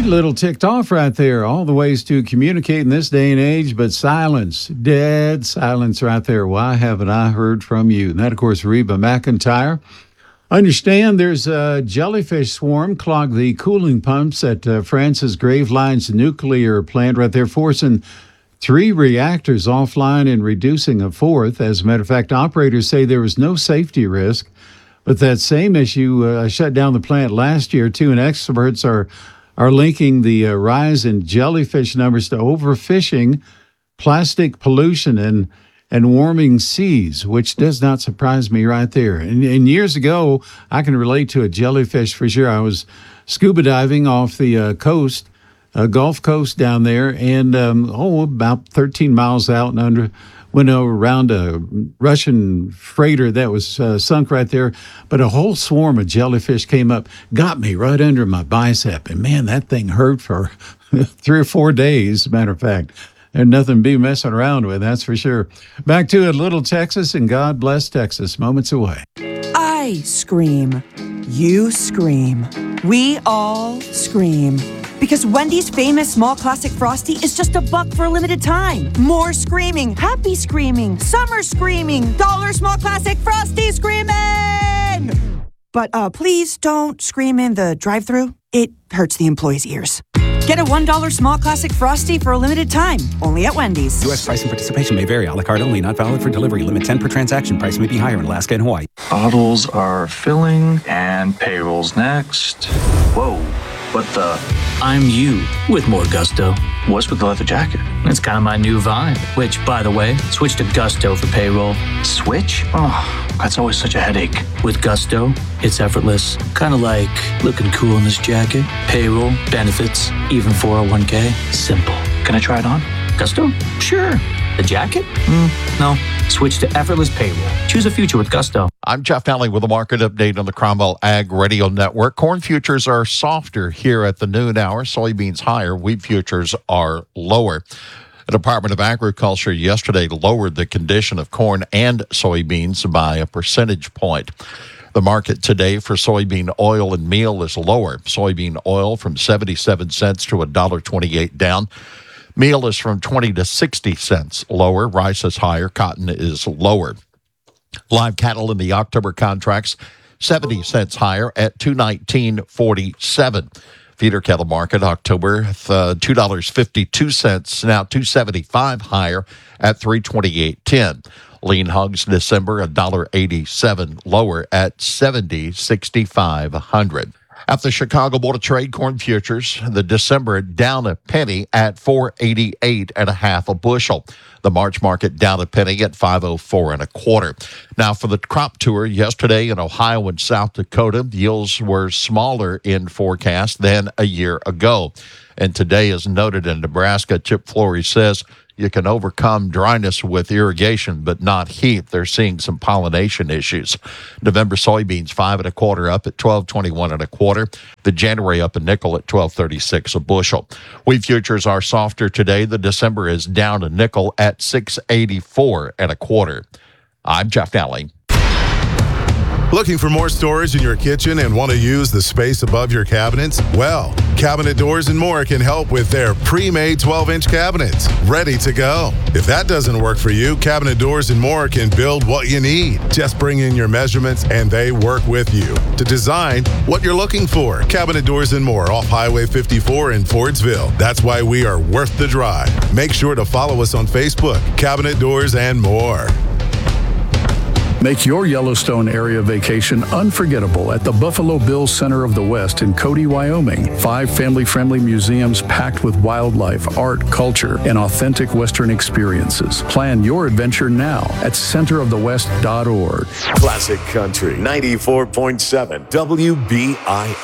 a little ticked off right there. All the ways to communicate in this day and age, but silence, dead silence right there. Why haven't I heard from you? And that, of course, Reba McEntire. I understand there's a jellyfish swarm clogged the cooling pumps at Francis Gravelines nuclear plant right there, forcing 3 reactors offline and reducing a 4th. As a matter of fact, operators say there was no safety risk. But that same issue shut down the plant last year, too, and experts are linking the rise in jellyfish numbers to overfishing, plastic pollution, and warming seas, which does not surprise me right there. And years ago, I can relate to a jellyfish for sure. I was scuba diving off the coast, Gulf Coast down there, and about 13 miles out and under. Went around a Russian freighter that was sunk right there, but a whole swarm of jellyfish came up, got me right under my bicep, and man, that thing hurt for 3 or 4 days, as a matter of fact. There's nothing to be messing around with, that's for sure. Back to it, Little Texas, and God bless Texas, moments away. I scream. You scream. We all scream. Because Wendy's famous small classic Frosty is just $1 for a limited time. More screaming, happy screaming, summer screaming, dollar small classic Frosty screaming! But please don't scream in the drive-thru. It hurts the employees' ears. Get a $1 small classic Frosty for a limited time, only at Wendy's. U.S. price and participation may vary. A la carte only, not valid for delivery. Limit 10 per transaction. Price may be higher in Alaska and Hawaii. Bottles are filling and payroll's next. Whoa, what the? I'm you with more gusto. What's with the leather jacket? It's kind of my new vibe. Which, by the way, switch to Gusto for payroll. Switch? Oh, that's always such a headache. With Gusto, it's effortless. Kind of like looking cool in this jacket. Payroll, benefits, even 401k. Simple. Can I try it on? Gusto? Sure. The jacket? No. Switch to effortless payroll. Choose a future with Gusto. I'm Jeff Nally with a market update on the Cromwell Ag Radio Network. Corn futures are softer here at the noon hour. Soybeans higher. Wheat futures are lower. The Department of Agriculture yesterday lowered the condition of corn and soybeans by a percentage point. The market today for soybean oil and meal is lower. Soybean oil from 77 cents to $1.28 down. Meal is from 20 to 60 cents lower. Rice is higher. Cotton is lower. Live cattle in the October contracts, 70 cents higher at $219.47. Feeder cattle market, October, $2.52, now $2.75 higher at $328.10. Lean hogs, December, $1.87 lower at $70.65. At the Chicago Board of Trade corn futures, the December down a penny at $4.88 a bushel. The March market down a penny at $5.04 1/4. Now for the crop tour yesterday in Ohio and South Dakota, yields were smaller in forecast than a year ago. And today, as noted in Nebraska, Chip Flory says you can overcome dryness with irrigation, but not heat. They're seeing some pollination issues. November soybeans, 5 1/4 up at $12.21 1/4. The January up a nickel at $12.36 a bushel. Wheat futures are softer today. The December is down a nickel at $6.84 1/4. I'm Jeff Nally. Looking for more storage in your kitchen and want to use the space above your cabinets? Well, Cabinet Doors and More can help with their pre-made 12-inch cabinets, ready to go. If that doesn't work for you, Cabinet Doors and More can build what you need. Just bring in your measurements and they work with you to design what you're looking for. Cabinet Doors and More off Highway 54 in Fordsville. That's why we are worth the drive. Make sure to follow us on Facebook, Cabinet Doors and More. Make your Yellowstone area vacation unforgettable at the Buffalo Bills Center of the West in Cody, Wyoming. 5 family-friendly museums packed with wildlife, art, culture, and authentic Western experiences. Plan your adventure now at centerofthewest.org. Classic Country 94.7 WBIL.